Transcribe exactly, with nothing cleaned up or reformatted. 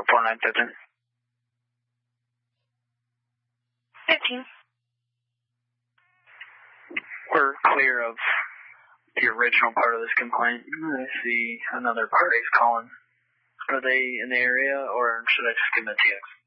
for four nine fifteen. fifteen. We're clear of the original part of this complaint. I see another party's calling. Are they in the area, or should I just give them a T X?